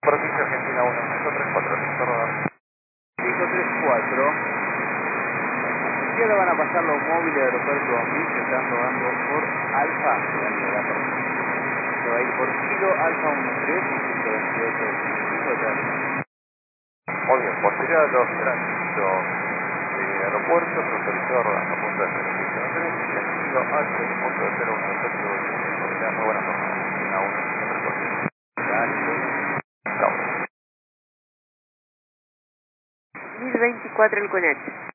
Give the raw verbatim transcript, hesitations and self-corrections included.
Provincia Argentina uno, cinco tres cuatro, listo, rodar. cinco tres cuatro. Y ahora van a pasar los móviles del aeropuerto dos mil que están rodando por Alfa. Se va a ir por Kilo Alfa uno tres y ciento veintiocho cinco detrás. Muy bien, posterior a los tránsitos de aeropuertos, autorizado rodando punto de cero siete uno tres, sentido Alfa, punto de cero uno tres, muy buena jornada. A uno, cinco tres cuatro. Gracias. Chao. mil veinticuatro el Conect.